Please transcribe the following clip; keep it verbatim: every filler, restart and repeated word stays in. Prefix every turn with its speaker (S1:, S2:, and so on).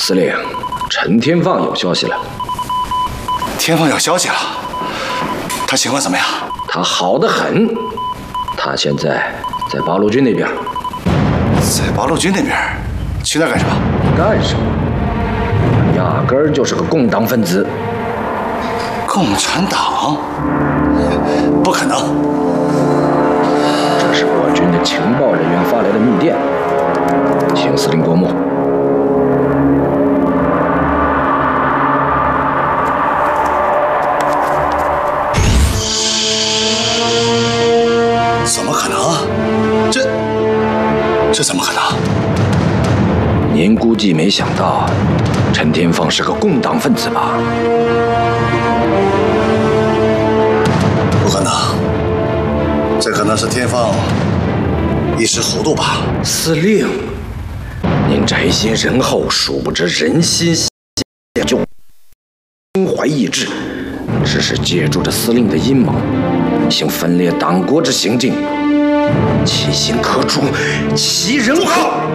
S1: 司令，陈天放有消息了。
S2: 天放有消息了？他情况怎么样？
S1: 他好得很。他现在在八路军那边。
S2: 在八路军那边？去那儿干什么？
S1: 干什么？压根儿就是个共党分子。
S2: 共产党？不可能！
S1: 这是我军的情报人员发来的密电，请司令过目。
S2: 怎么可能？这这怎么可能？
S1: 您估计没想到，陈天放是个共党分子吧？
S2: 不可能，这可能是天放一时糊涂吧。
S1: 司令，您宅心仁厚，殊不知人心就心怀异志，只是借助着司令的阴谋，行分裂党国之行径，其心可诛，其人好。